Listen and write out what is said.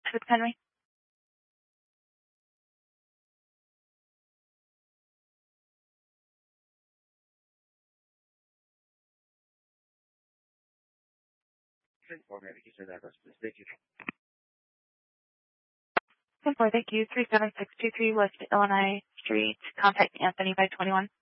with Henry. Thank you. 10-4, thank you. 37623 West Illinois Street. Contact Anthony by 21.